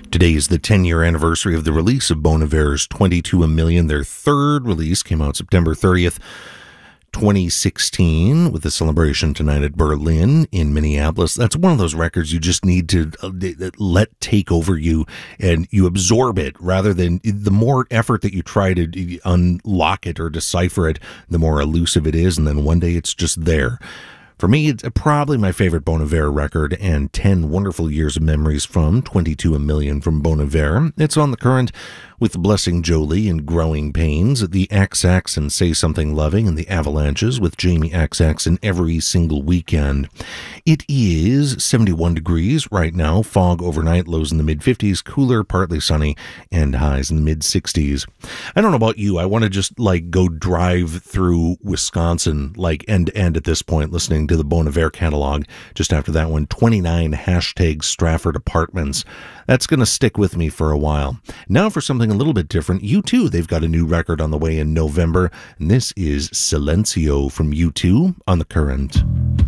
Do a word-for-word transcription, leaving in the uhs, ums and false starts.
Today is the ten-year anniversary of the release of Bon Iver's twenty-two a Million. Their third release came out September thirtieth, twenty sixteen, with a celebration tonight at Berlin in Minneapolis. That's one of those records you just need to let take over you and you absorb it, rather than the more effort that you try to unlock it or decipher it, the more elusive it is, and then one day it's just there. For me, it's probably my favorite Bon Iver record, and ten wonderful years of memories from twenty-two a Million from Bon Iver. It's on the Current with Blessing Jolie and Growing Pains, the X X and Say Something Loving, and the Avalanches with Jamie X X and Every Single Weekend. It is seventy-one degrees right now, fog overnight, lows in the mid-fifties, cooler, partly sunny, and highs in the mid-sixties. I don't know about you, I want to just like go drive through Wisconsin, like end to end at this point, listening to the Bon Iver catalog. Just after that one, twenty-nine hashtag Stratford Apartments. That's going to stick with me for a while. Now for something a little bit different, U two, they've got a new record on the way in November, and this is Silencio from U two on the Current.